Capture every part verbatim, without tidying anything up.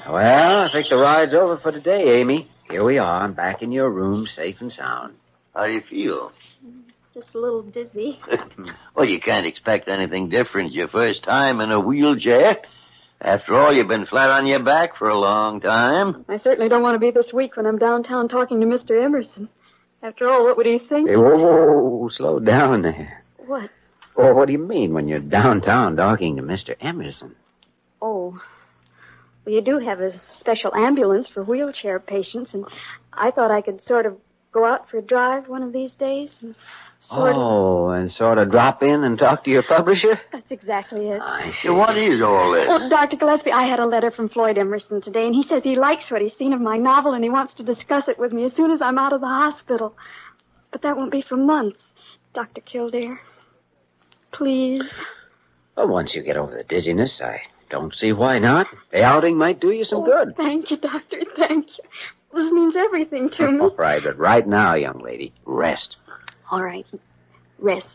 Well, I think the ride's over for today, Amy. Here we are, back in your room, safe and sound. How do you feel? Just a little dizzy. Well, you can't expect anything different your first time in a wheelchair. After all, you've been flat on your back for a long time. I certainly don't want to be this weak when I'm downtown talking to Mister Emerson. After all, what would he think? Hey, whoa, whoa, whoa, slow down there. What? Oh, what do you mean when you're downtown talking to Mister Emerson? Oh, well, you do have a special ambulance for wheelchair patients, and I thought I could sort of go out for a drive one of these days and sort oh, of... and sort of drop in and talk to your publisher? That's exactly it. I see. So what is all this? Oh, Doctor Gillespie, I had a letter from Floyd Emerson today, and he says he likes what he's seen of my novel, and he wants to discuss it with me as soon as I'm out of the hospital. But that won't be for months. Doctor Kildare, please. Well, once you get over the dizziness, I don't see why not. The outing might do you some oh, good. Thank you, Doctor, thank you. This means everything to me. All right, but right now, young lady, rest. All right, rest.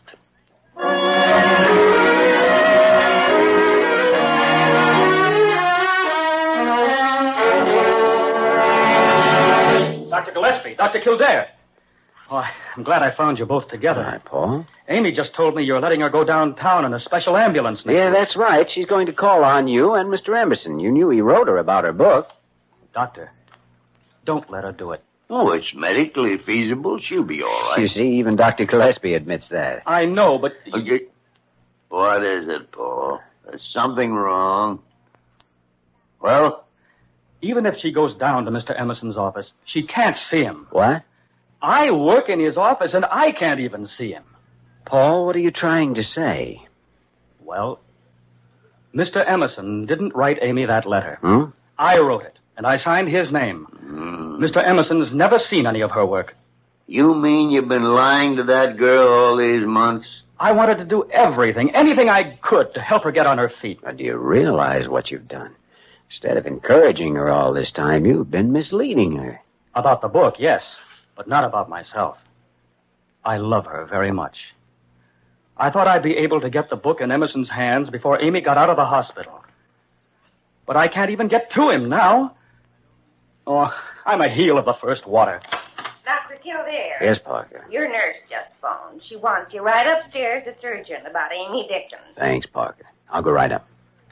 Doctor Gillespie, Doctor Kildare. Oh, I'm glad I found you both together. All right, Paul. Amy just told me you're letting her go downtown in a special ambulance next Yeah, week. that's right. She's going to call on you and Mister Emerson. You knew he wrote her about her book. Doctor, don't let her do it. Oh, it's medically feasible. She'll be all right. You see, even Doctor Gillespie admits that. I know, but... Okay. What is it, Paul? There's something wrong. Well? Even if she goes down to Mister Emerson's office, she can't see him. What? I work in his office, and I can't even see him. Paul, what are you trying to say? Well, Mister Emerson didn't write Amy that letter. Hmm? I wrote it, and I signed his name. Mm. Mister Emerson's never seen any of her work. You mean you've been lying to that girl all these months? I wanted to do everything, anything I could to help her get on her feet. Now, do you realize what you've done? Instead of encouraging her all this time, you've been misleading her. About the book, yes, but not about myself. I love her very much. I thought I'd be able to get the book in Emerson's hands before Amy got out of the hospital. But I can't even get to him now. Oh, I'm a heel of the first water. Doctor Kildare. Yes, Parker. Your nurse just phoned. She wants you right upstairs. It's urgent about Amy Dickens. Thanks, Parker. I'll go right up.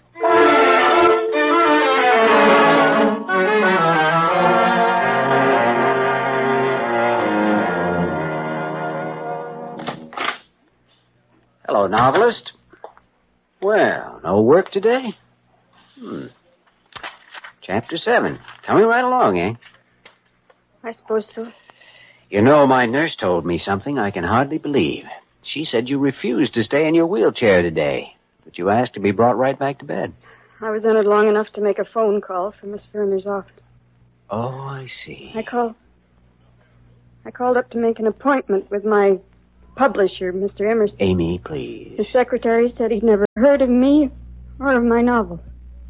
Hello, novelist. Well, no work today? Hmm. Chapter seven. Coming right along, eh? I suppose so. You know, my nurse told me something I can hardly believe. She said you refused to stay in your wheelchair today, but you asked to be brought right back to bed. I was in it long enough to make a phone call from Miss Verner's office. Oh, I see. I called... I called up to make an appointment with my publisher, Mister Emerson. Amy, please. His secretary said he'd never heard of me or of my novel.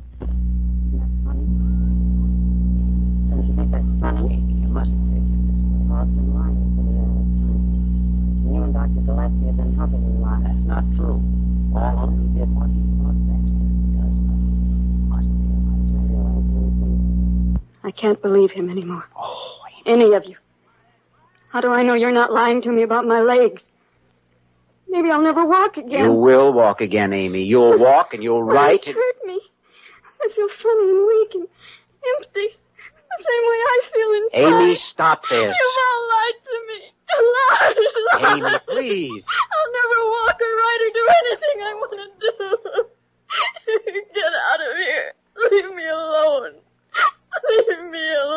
Don't you think that's funny? You mustn't take it. Paul's been lying to me all the time. You and Doctor Gillespie have been helping me lie. That's not true. Paul only did what he thought best. He does nothing. Must realize I realize anything. I can't believe him anymore. Oh, Amy. Any of you. How do I know you're not lying to me about my legs? Maybe I'll never walk again. You will walk again, Amy. You'll walk and you'll write. It hurt me. I feel funny and weak and empty. The same way I feel inside. Amy, stop this. You've all lied to me. Lied, lied. Amy, please. I'll never walk or write or do anything I want to do.